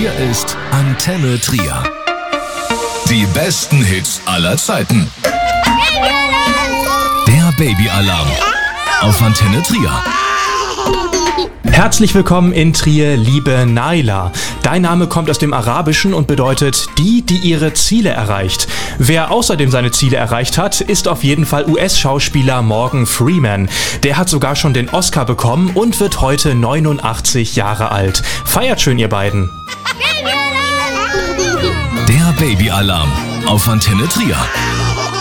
Hier ist Antenne Trier. Die besten Hits aller Zeiten. Der Babyalarm auf Antenne Trier. Herzlich willkommen in Trier, liebe Naila. Dein Name kommt aus dem Arabischen und bedeutet die ihre Ziele erreicht. Wer außerdem seine Ziele erreicht hat, ist auf jeden Fall US-Schauspieler Morgan Freeman. Der hat sogar schon den Oscar bekommen und wird heute 89 Jahre alt. Feiert schön, ihr beiden. Der Babyalarm auf Antenne Trier.